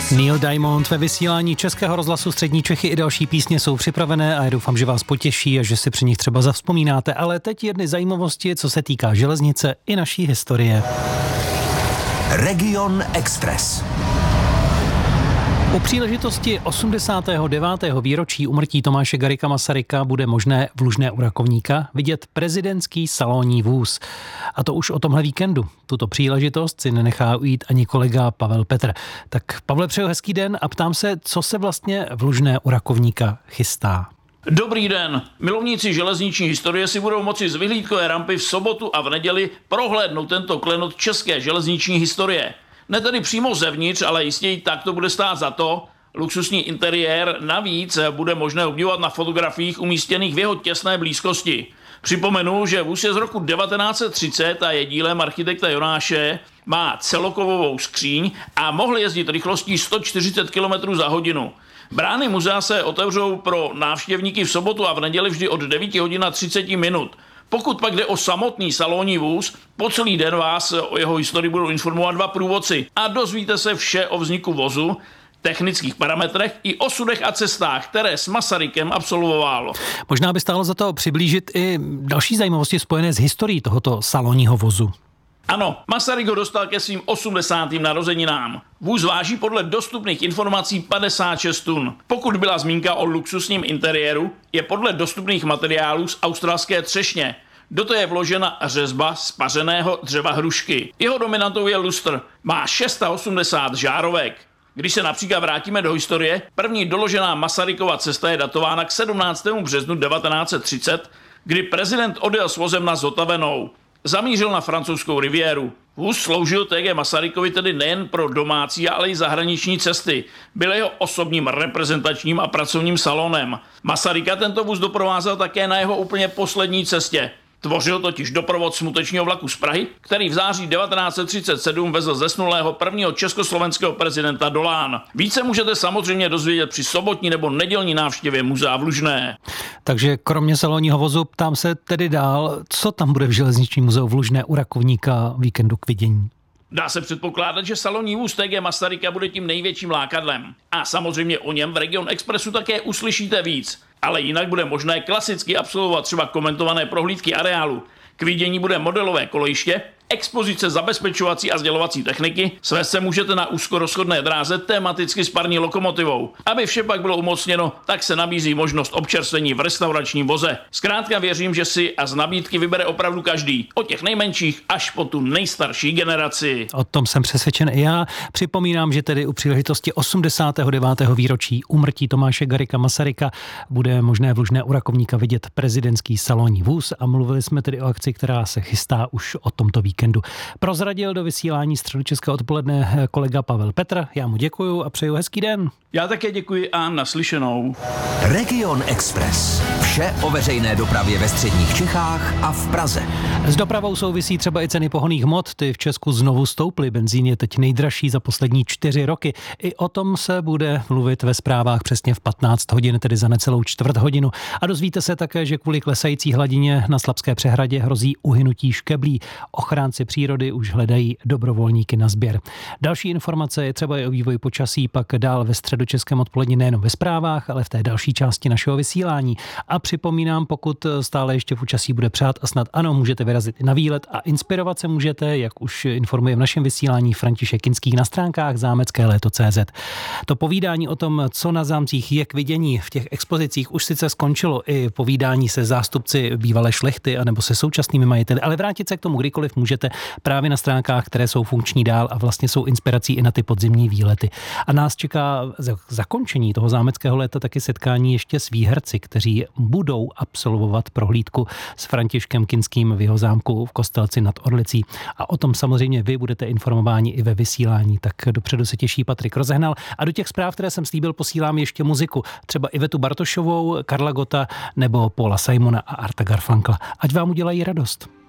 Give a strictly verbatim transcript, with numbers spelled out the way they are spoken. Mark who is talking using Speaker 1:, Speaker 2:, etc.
Speaker 1: Neil Diamond ve vysílání Českého rozhlasu Střední Čechy i další písně jsou připravené a já doufám, že vás potěší a že si při nich třeba zavzpomínáte, ale teď jedny zajímavosti, co se týká železnice i naší historie.
Speaker 2: Region Express.
Speaker 1: U příležitosti osmdesátého devátého výročí úmrtí Tomáše Garrigua Masaryka bude možné v Lužné u Rakovníka vidět prezidentský salonní vůz. A to už o tomhle víkendu. Tuto příležitost si nenechá ujít ani kolega Pavel Petr. Tak Pavle, přeju hezký den a ptám se, co se vlastně v Lužné u Rakovníka chystá.
Speaker 3: Dobrý den. Milovníci železniční historie si budou moci z vyhlídkové rampy v sobotu a v neděli prohlédnout tento klenot české železniční historie. Ne tedy přímo zevnitř, ale jistě i tak to bude stát za to. Luxusní interiér navíc bude možné obdivovat na fotografiích umístěných v jeho těsné blízkosti. Připomenu, že vůz je z roku devatenáct set třicet a je dílem architekta Jonáše, má celokovovou skříň a mohl jezdit rychlostí sto čtyřicet kilometrů za hodinu. Brány muzea se otevřou pro návštěvníky v sobotu a v neděli vždy od devět hodin a třicet minut. Pokud pak jde o samotný salonní vůz, po celý den vás o jeho historii budou informovat dva průvodci a dozvíte se vše o vzniku vozu, technických parametrech i osudech a cestách, které s Masarykem absolvoval.
Speaker 1: Možná by stálo za to přiblížit i další zajímavosti spojené s historií tohoto salonního vozu.
Speaker 3: Ano, Masaryk ho dostal ke svým osmdesátým narozeninám. Vůz váží podle dostupných informací padesát šest tun. Pokud byla zmínka o luxusním interiéru, je podle dostupných materiálů z australské třešně. Do toho je vložena řezba z pařeného dřeva hrušky. Jeho dominantou je lustr. Má osmdesát šest žárovek. Když se například vrátíme do historie, první doložená Masarykova cesta je datována k sedmnáctému březnu devatenáct set třicet, kdy prezident odjel s vozem na Zotavenou. Zamířil na francouzskou riviéru. Vůz sloužil T G Masarykovi tedy nejen pro domácí, ale i zahraniční cesty. Byl jeho osobním reprezentačním a pracovním salonem. Masaryka tento vůz doprovázel také na jeho úplně poslední cestě. Tvořil totiž doprovod smutečního vlaku z Prahy, který v září devatenáct set třicet sedm vezl zesnulého prvního československého prezidenta do Lán. Více můžete samozřejmě dozvědět při sobotní nebo nedělní návštěvě muzea v Lužné.
Speaker 1: Takže kromě salonního vozu ptám se tedy dál, co tam bude v železničním muzeu v Lužné u Rakovníka víkendu k vidění.
Speaker 3: Dá se předpokládat, že salonní vůz T G Masaryka bude tím největším lákadlem. A samozřejmě o něm v Region Expressu také uslyšíte víc. Ale jinak bude možné klasicky absolvovat třeba komentované prohlídky areálu. K vidění bude modelové kolejiště, expozice zabezpečovací a sdělovací techniky, svést se můžete na úzkorozchodné dráze tematicky s parní lokomotivou. Aby vše pak bylo umocněno, tak se nabízí možnost občerstvení v restauračním voze. Zkrátka věřím, že si a z nabídky vybere opravdu každý, od těch nejmenších až po tu nejstarší generaci.
Speaker 1: O tom jsem přesvědčen i já. Připomínám, že tedy u příležitosti osmdesátého devátého výročí úmrtí Tomáše Garrigua Masaryka bude možné v Lužné u Rakovníka vidět prezidentský salonní vůz a mluvili jsme tedy o akci, která se chystá už o tomto víkendu. Prozradil do vysílání Středočeského odpoledne kolega Pavel Petr. Já mu děkuju a přeju hezký den.
Speaker 3: Já také děkuji a naslyšenou.
Speaker 2: Region Express. Vše o veřejné dopravě ve středních Čechách a v Praze.
Speaker 1: S dopravou souvisí třeba i ceny pohonných hmot. Ty v Česku znovu stouply. Benzín je teď nejdražší za poslední čtyři roky. I o tom se bude mluvit ve zprávách přesně v patnáct hodin, tedy za necelou čtvrt hodinu. A dozvíte se také, že kvůli klesající hladině na Slabské přehradě hrozí uhynutí škeblí. Ochránci přírody už hledají dobrovolníky na sběr. Další informace je třeba i o vývoji počasí pak dál ve Středočeském odpoledni nejenom ve zprávách, ale v té další části našeho vysílání. A připomínám, pokud stále ještě v počasí bude přát a snad ano, můžete vyrazit i na výlet a inspirovat se můžete, jak už informuje v našem vysílání František Kinský na stránkách zámecké léto tečka cé zet. To povídání o tom, co na zámcích je k vidění v těch expozicích, už sice skončilo i povídání se zástupci bývalé šlechty anebo se současnými majiteli, ale vrátit se k tomu kdykoliv můžete právě na stránkách, které jsou funkční dál a vlastně jsou inspirací i na ty podzimní výlety. A nás čeká zakončení toho zámeckého léta taky setkání ještě s výherci, kteří budou absolvovat prohlídku s Františkem Kinským v jeho zámku v Kostelci nad Orlicí. A o tom samozřejmě vy budete informováni i ve vysílání, tak dopředu se těší Patrik Rozehnal. A do těch zpráv, které jsem slíbil, posílám ještě muziku. Třeba Ivetu Bartošovou, Karla Gotta nebo Paula Simona a Arta Garfunkla. Ať vám udělají radost.